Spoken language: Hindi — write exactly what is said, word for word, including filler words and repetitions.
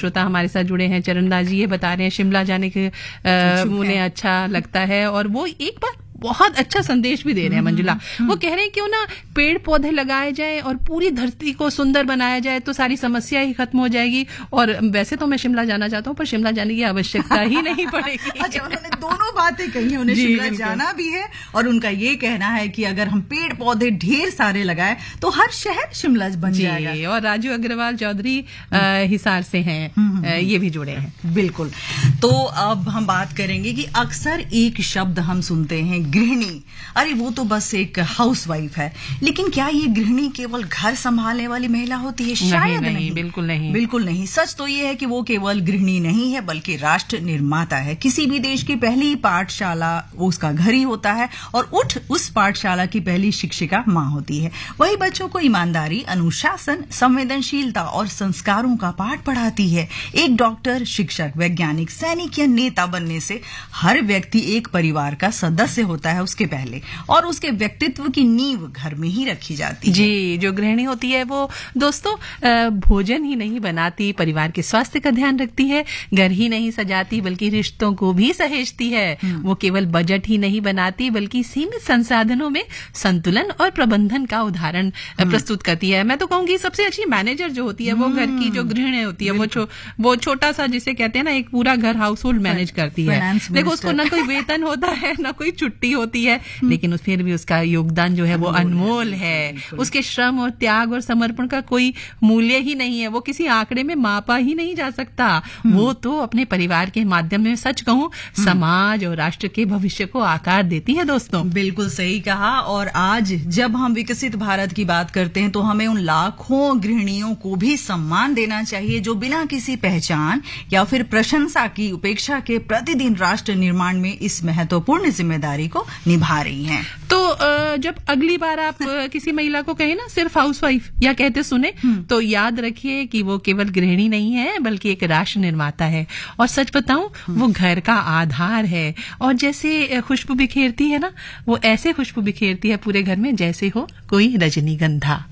श्रोता हमारे साथ जुड़े हैं, चरणदास जी, ये बता रहे हैं शिमला जाने के उन्हें अच्छा लगता है, और वो एक बार बहुत अच्छा संदेश भी दे रहे हैं मंजुला। वो कह रहे हैं क्यों ना पेड़ पौधे लगाए जाए और पूरी धरती को सुंदर बनाया जाए तो सारी समस्या ही खत्म हो जाएगी। और वैसे तो मैं शिमला जाना चाहता हूँ, पर शिमला जाने की आवश्यकता ही नहीं पड़ेगी। अच्छा, उन्होंने दोनों बातें कही, उन्हें शिमला जाना भी है और उनका ये कहना है कि अगर हम पेड़ पौधे ढेर सारे लगाए तो हर शहर शिमला बन जाएगा। और राजू अग्रवाल चौधरी हिसार से हैं, ये भी जुड़े हैं। बिल्कुल। तो अब हम बात करेंगे कि अक्सर एक शब्द हम सुनते हैं, गृहिणी। अरे वो तो बस एक हाउसवाइफ है, लेकिन क्या ये गृहिणी केवल घर संभालने वाली महिला होती है? शायद नहीं, नहीं, बिल्कुल नहीं, बिल्कुल नहीं। सच तो ये है कि वो केवल गृहिणी नहीं है बल्कि राष्ट्र निर्माता है। किसी भी देश की पहली पाठशाला वो उसका घर ही होता है, और उठ उस पाठशाला की पहली शिक्षिका माँ होती है। वही बच्चों को ईमानदारी, अनुशासन, संवेदनशीलता और संस्कारों का पाठ पढ़ाती है। एक डॉक्टर, शिक्षक, वैज्ञानिक, सैनिक या नेता बनने से हर व्यक्ति एक परिवार का सदस्य होता है उसके पहले, और उसके व्यक्तित्व की नींव घर में ही रखी जाती है। जी, जो गृहिणी होती है वो दोस्तों भोजन ही नहीं बनाती, परिवार के स्वास्थ्य का ध्यान रखती है, घर ही नहीं सजाती बल्कि रिश्तों को भी सहेजती है। वो केवल बजट ही नहीं बनाती बल्कि सीमित संसाधनों में संतुलन और प्रबंधन का उदाहरण प्रस्तुत करती है। मैं तो कहूंगी सबसे अच्छी मैनेजर जो होती है वो घर की जो गृहिणी होती है, वो छो, वो छोटा सा जिसे कहते हैं ना एक पूरा घर हाउस होल्ड मैनेज करती है। देखो उसको ना कोई वेतन होता है ना कोई छुट्टी होती है, लेकिन उस फिर भी उसका योगदान जो है वो अनमोल है। उसके श्रम और त्याग और समर्पण का कोई मूल्य ही नहीं है, वो किसी आंकड़े में मापा ही नहीं जा सकता। वो तो अपने परिवार के माध्यम में, सच कहूं, समाज और राष्ट्र के भविष्य को आकार देती है। दोस्तों बिल्कुल सही कहा। और आज जब हम विकसित भारत की बात करते हैं तो हमें उन लाखों गृहिणियों को भी सम्मान देना चाहिए जो बिना किसी पहचान या फिर प्रशंसा की उपेक्षा के प्रतिदिन राष्ट्र निर्माण में इस महत्वपूर्ण जिम्मेदारी को निभा रही हैं। तो जब अगली बार आप किसी महिला को कहें ना सिर्फ हाउसवाइफ या कहते सुने, तो याद रखिए कि वो केवल गृहिणी नहीं है बल्कि एक राष्ट्र निर्माता है। और सच बताऊं, वो घर का आधार है, और जैसे खुशबू बिखेरती है ना, वो ऐसे खुशबू बिखेरती है पूरे घर में जैसे हो कोई रजनीगंधा।